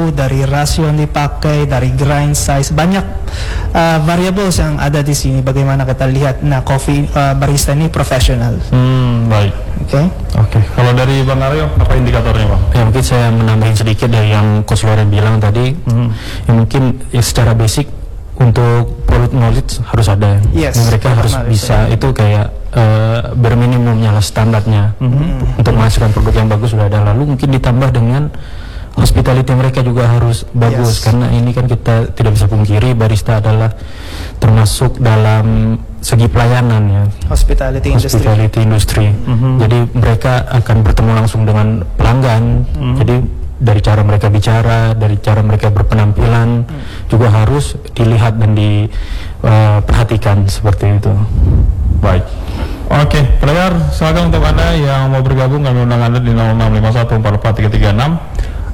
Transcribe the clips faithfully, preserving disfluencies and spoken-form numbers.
dari rasio yang dipakai, dari grind size, banyak uh, variables yang ada di sini. Bagaimana kita lihat, nah coffee uh, barista ini profesional. Hmm, baik. Oke. Okay? Oke. Okay. Kalau dari Bang Aryo, apa indikatornya, Bang? Ya mungkin saya menambahin sedikit dari yang Coach Loren bilang tadi. Hmm. Ya mungkin ya secara basic untuk product knowledge harus ada. Yes, mereka harus bisa ya. Itu kayak uh, berminimumnya lah standarnya. Hmm. Untuk menghasilkan produk yang bagus sudah ada. Lalu mungkin ditambah dengan hospitality mereka juga harus bagus, yes. Karena ini kan kita tidak bisa pungkiri barista adalah termasuk dalam segi pelayanan ya, hospitality, hospitality industry, industry. Mm-hmm. Jadi mereka akan bertemu langsung dengan pelanggan, mm-hmm. Jadi dari cara mereka bicara, dari cara mereka berpenampilan, mm-hmm. juga harus dilihat dan diperhatikan uh, seperti itu. Baik. Oke, pendengar, silakan untuk Anda yang mau bergabung, kami undang Anda di nol enam lima satu empat empat tiga tiga enam.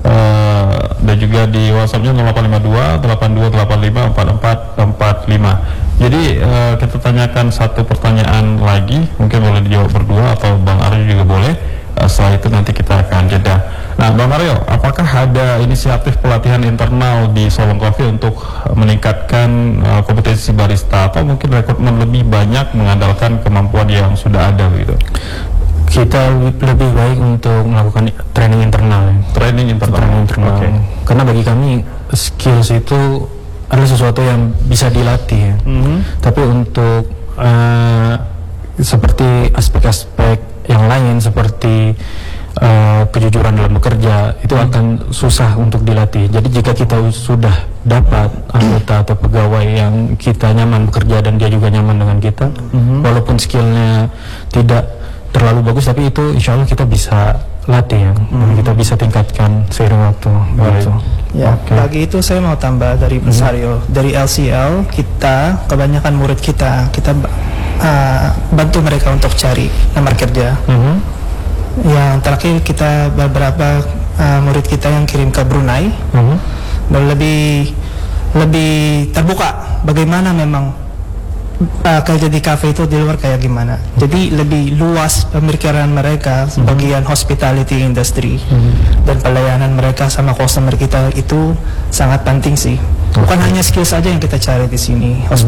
Uh, dan juga di WhatsAppnya nol delapan lima dua delapan dua delapan lima empat empat empat lima. Jadi uh, kita tanyakan satu pertanyaan lagi, mungkin boleh dijawab berdua atau Bang Aryo juga boleh. Uh, setelah itu nanti kita akan jeda. Nah, Bang Aryo, apakah ada inisiatif pelatihan internal di Solong Coffee untuk meningkatkan uh, kompetensi barista, atau mungkin rekrutmen lebih banyak mengandalkan kemampuan yang sudah ada begitu? Kita lebih baik untuk melakukan training internal, training internal, training internal. Okay. Karena bagi kami skills itu adalah sesuatu yang bisa dilatih, ya. Mm-hmm. Tapi untuk uh, seperti aspek-aspek yang lain seperti uh, kejujuran dalam bekerja itu mm-hmm. akan susah untuk dilatih. Jadi jika kita sudah dapat anggota atau pegawai yang kita nyaman bekerja dan dia juga nyaman dengan kita, mm-hmm. walaupun skillnya tidak terlalu bagus, tapi itu insya Allah kita bisa latih ya, hmm. kita bisa tingkatkan seiring waktu. Gitu. Ya, okay. Bagi itu saya mau tambah dari Mas Aryo, hmm. dari L C L kita kebanyakan murid kita kita uh, bantu mereka untuk cari lamar kerja. Hmm. Yang terakhir kita beberapa uh, murid kita yang kirim ke Brunei, hmm. dan lebih lebih terbuka bagaimana memang Uh, kerja di cafe itu di luar kayak gimana. Jadi lebih luas pemikiran mereka sebagian mm-hmm. hospitality industry, mm-hmm. dan pelayanan mereka sama customer kita itu sangat penting sih. Bukan okay. hanya skill saja yang kita cari di sini.